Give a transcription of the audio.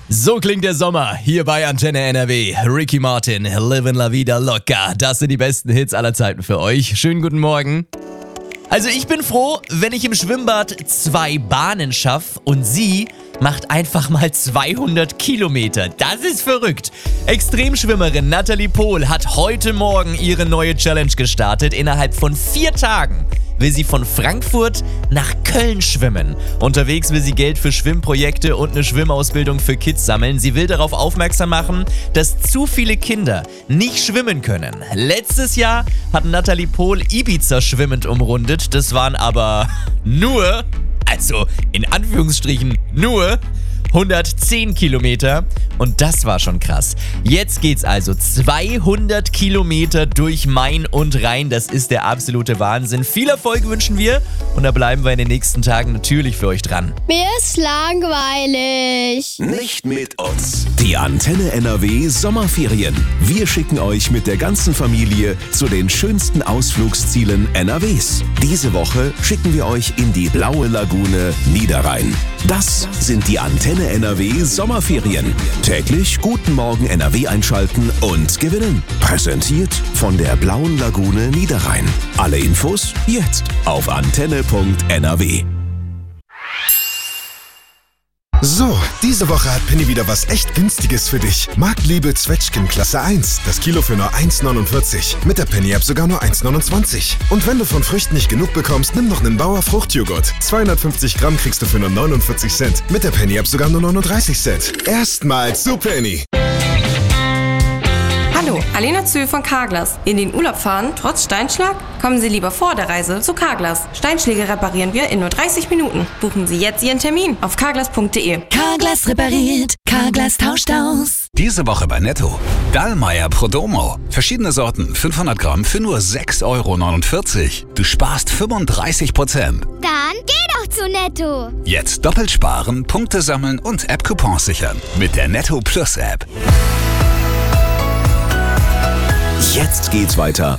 So klingt der Sommer hier bei Antenne NRW. Ricky Martin, Livin' La Vida Loca. Das sind die besten Hits aller Zeiten für euch. Schönen guten Morgen. Also ich bin froh, wenn ich im Schwimmbad 2 Bahnen schaffe und sie macht einfach mal 200 Kilometer. Das ist verrückt. Extremschwimmerin Natalie Pohl hat heute Morgen ihre neue Challenge gestartet. Innerhalb von 4 Tagen will sie von Frankfurt nach Köln schwimmen. Unterwegs will sie Geld für Schwimmprojekte und eine Schwimmausbildung für Kids sammeln. Sie will darauf aufmerksam machen, dass zu viele Kinder nicht schwimmen können. Letztes Jahr hat Natalie Pohl Ibiza schwimmend umrundet. Das waren aber nur, also in Anführungsstrichen nur 110 Kilometer und das war schon krass. Jetzt geht's also 200 Kilometer durch Main und Rhein. Das ist der absolute Wahnsinn. Viel Erfolg wünschen wir und da bleiben wir in den nächsten Tagen natürlich für euch dran. Mir ist langweilig. Nicht mit uns. Die Antenne NRW Sommerferien. Wir schicken euch mit der ganzen Familie zu den schönsten Ausflugszielen NRWs. Diese Woche schicken wir euch in die blaue Lagune Niederrhein. Das sind die Antenne NRW Sommerferien. Täglich Guten Morgen NRW einschalten und gewinnen. Präsentiert von der blauen Lagune Niederrhein. Alle Infos jetzt auf antenne.nrw. So, diese Woche hat Penny wieder was echt Günstiges für dich. Marktliebe Zwetschgen Klasse 1. Das Kilo für nur 1,49. Mit der Penny-App sogar nur 1,29. Und wenn du von Früchten nicht genug bekommst, nimm noch einen Bauer Fruchtjoghurt. 250 Gramm kriegst du für nur 49 Cent. Mit der Penny-App sogar nur 39 Cent. Erstmals zu Penny. Hallo, Alena Zühl von Carglass. In den Urlaub fahren, trotz Steinschlag? Kommen Sie lieber vor der Reise zu Carglass. Steinschläge reparieren wir in nur 30 Minuten. Buchen Sie jetzt Ihren Termin auf carglass.de. Carglass repariert, Carglass tauscht aus. Diese Woche bei Netto. Dallmayr Prodomo. Verschiedene Sorten, 500 Gramm für nur 6,49 €. Du sparst 35%. Dann geh doch zu Netto. Jetzt doppelt sparen, Punkte sammeln und App-Coupons sichern. Mit der Netto Plus App. Jetzt geht's weiter